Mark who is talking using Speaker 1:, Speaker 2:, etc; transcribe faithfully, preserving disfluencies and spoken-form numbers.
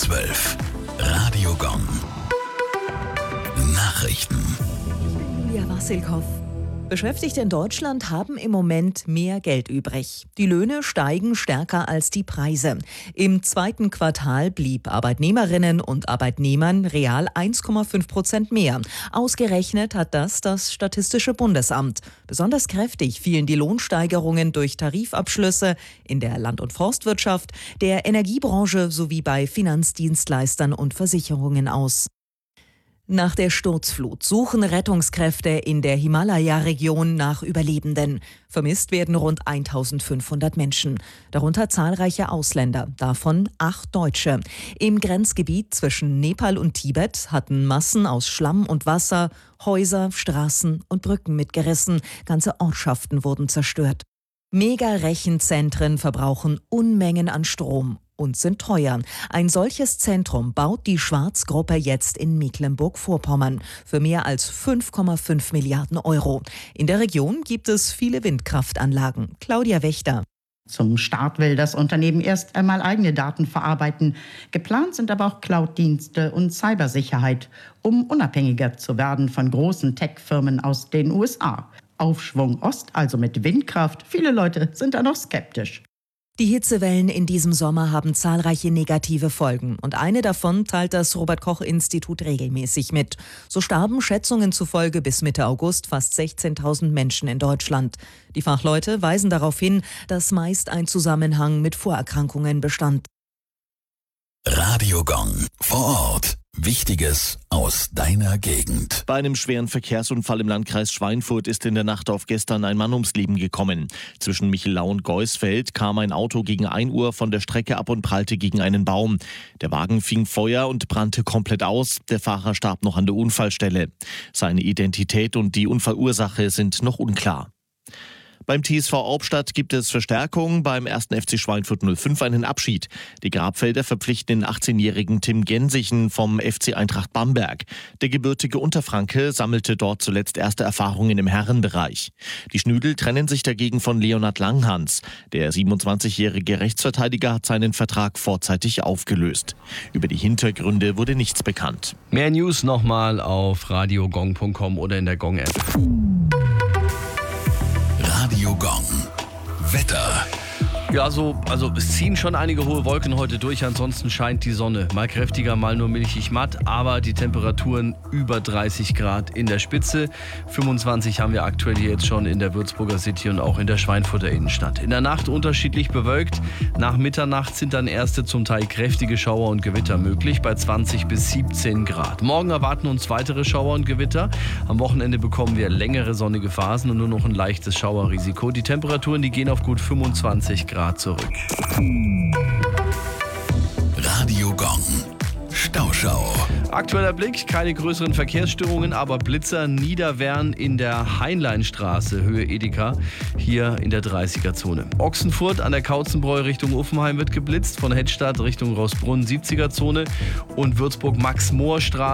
Speaker 1: zwölf. Radio Gong. Nachrichten.
Speaker 2: Julia Wassilkow. Beschäftigte in Deutschland haben im Moment mehr Geld übrig. Die Löhne steigen stärker als die Preise. Im zweiten Quartal blieb Arbeitnehmerinnen und Arbeitnehmern real eins Komma fünf Prozent mehr. Ausgerechnet hat das das Statistische Bundesamt. Besonders kräftig fielen die Lohnsteigerungen durch Tarifabschlüsse in der Land- und Forstwirtschaft, der Energiebranche sowie bei Finanzdienstleistern und Versicherungen aus. Nach der Sturzflut suchen Rettungskräfte in der Himalaya-Region nach Überlebenden. Vermisst werden rund eintausendfünfhundert Menschen, darunter zahlreiche Ausländer, davon acht Deutsche. Im Grenzgebiet zwischen Nepal und Tibet hatten Massen aus Schlamm und Wasser Häuser, Straßen und Brücken mitgerissen. Ganze Ortschaften wurden zerstört. Mega-Rechenzentren verbrauchen Unmengen an Strom und sind teuer. Ein solches Zentrum baut die Schwarz-Gruppe jetzt in Mecklenburg-Vorpommern für mehr als fünf Komma fünf Milliarden Euro. In der Region gibt es viele Windkraftanlagen. Claudia Wächter.
Speaker 3: Zum Start will das Unternehmen erst einmal eigene Daten verarbeiten. Geplant sind aber auch Cloud-Dienste und Cybersicherheit, um unabhängiger zu werden von großen Tech-Firmen aus den U S A. Aufschwung Ost, also mit Windkraft. Viele Leute sind da noch skeptisch.
Speaker 2: Die Hitzewellen in diesem Sommer haben zahlreiche negative Folgen und eine davon teilt das Robert-Koch-Institut regelmäßig mit. So starben Schätzungen zufolge bis Mitte August fast sechzehntausend Menschen in Deutschland. Die Fachleute weisen darauf hin, dass meist ein Zusammenhang mit Vorerkrankungen bestand.
Speaker 1: Radio Gong. Vor Ort. Wichtiges aus deiner Gegend.
Speaker 4: Bei einem schweren Verkehrsunfall im Landkreis Schweinfurt ist in der Nacht auf gestern ein Mann ums Leben gekommen. Zwischen Michelau und Geusfeld kam ein Auto gegen ein Uhr von der Strecke ab und prallte gegen einen Baum. Der Wagen fing Feuer und brannte komplett aus. Der Fahrer starb noch an der Unfallstelle. Seine Identität und die Unfallursache sind noch unklar. Beim T S V Aubstadt gibt es Verstärkung, beim ersten F C Schweinfurt null fünf einen Abschied. Die Grabfelder verpflichten den achtzehnjährigen Tim Gensichen vom F C Eintracht Bamberg. Der gebürtige Unterfranke sammelte dort zuletzt erste Erfahrungen im Herrenbereich. Die Schnüdel trennen sich dagegen von Leonhard Langhans. Der siebenundzwanzigjährige Rechtsverteidiger hat seinen Vertrag vorzeitig aufgelöst. Über die Hintergründe wurde nichts bekannt.
Speaker 5: Mehr News nochmal auf radiogong punkt com oder in der Gong-App.
Speaker 1: Radio Gong. Wetter.
Speaker 5: Ja, so, also es ziehen schon einige hohe Wolken heute durch, ansonsten scheint die Sonne. Mal kräftiger, mal nur milchig matt, aber die Temperaturen über dreißig Grad in der Spitze. fünfundzwanzig haben wir aktuell hier jetzt schon in der Würzburger City und auch in der Schweinfurter Innenstadt. In der Nacht unterschiedlich bewölkt. Nach Mitternacht sind dann erste zum Teil kräftige Schauer und Gewitter möglich bei zwanzig bis siebzehn Grad. Morgen erwarten uns weitere Schauer und Gewitter. Am Wochenende bekommen wir längere sonnige Phasen und nur noch ein leichtes Schauerrisiko. Die Temperaturen, die gehen auf gut fünfundzwanzig Grad zurück.
Speaker 1: Radio Gong. Stauschau.
Speaker 5: Aktueller Blick, keine größeren Verkehrsstörungen, aber Blitzer niederwern in der Heinleinstraße, Höhe Edeka, hier in der dreißiger-Zone. Ochsenfurt an der Kautzenbräu Richtung Uffenheim wird geblitzt, von Hettstadt Richtung Rossbrunn siebziger-Zone und Würzburg-Max-Mohr-Straße